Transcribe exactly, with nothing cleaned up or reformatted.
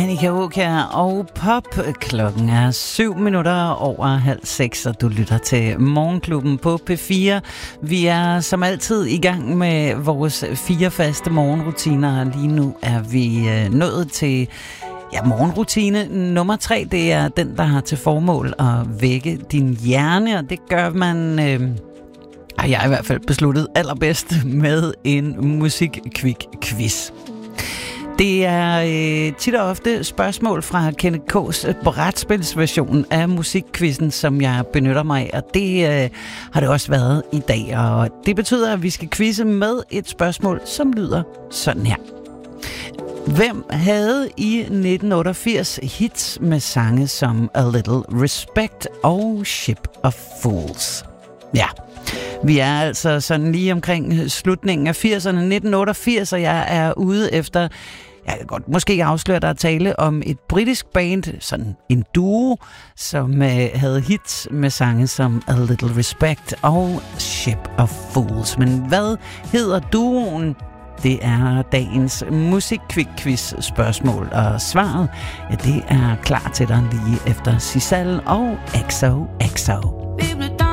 Annika Aukjær og Pop. Klokken er syv minutter over halv seks, og du lytter til Morgenklubben på P fire. Vi er som altid i gang med vores fire faste morgenrutiner. Lige nu er vi nået til ja, morgenrutine nummer tre. Det er den, der har til formål at vække din hjerne, og det gør man... Øh Og jeg har i hvert fald besluttet allerbedst med en musikkvik-quiz. Det er øh, tit og ofte spørgsmål fra Kenneth K's brætspilsversion af musikquizzen, som jeg benytter mig af, og det øh, har det også været i dag. Og det betyder, at vi skal quizze med et spørgsmål, som lyder sådan her. Hvem havde i nitten otteogfirs hits med sange som A Little Respect og Ship of Fools? Ja, vi er altså sådan lige omkring slutningen af firserne, nitten otteogfirs, og jeg er ude efter, jeg kan godt måske afsløre, der er tale om et britisk band, sådan en duo, som øh, havde hits med sange som A Little Respect og Ship of Fools. Men hvad hedder duoen? Det er dagens musikquiz spørgsmål, og svaret, ja, det er klar til dig lige efter Sisal og X O X O.